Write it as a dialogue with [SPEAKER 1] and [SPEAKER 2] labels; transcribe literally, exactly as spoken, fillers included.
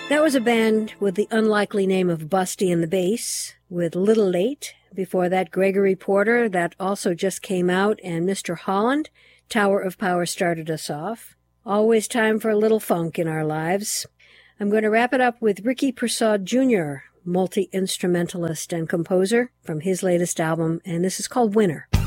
[SPEAKER 1] That was a band with the unlikely name of Busty and the Bass, with Little Late. Before that, Gregory Porter, that also just came out, and Mister Holland, Tower of Power, started us off. Always time for a little funk in our lives. I'm going to wrap it up with Ricky Prasad Junior, multi-instrumentalist and composer, from his latest album, and this is called Winner.